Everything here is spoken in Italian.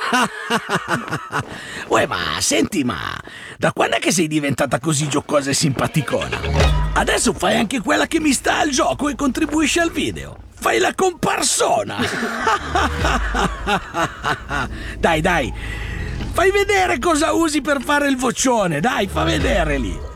Uè, ma senti, ma da quando è che sei diventata così giocosa e simpaticona? Adesso fai anche quella che mi sta al gioco e contribuisce al video. Fai la comparsona. Dai, fai vedere cosa usi per fare il vocione. Dai, fa vedere lì.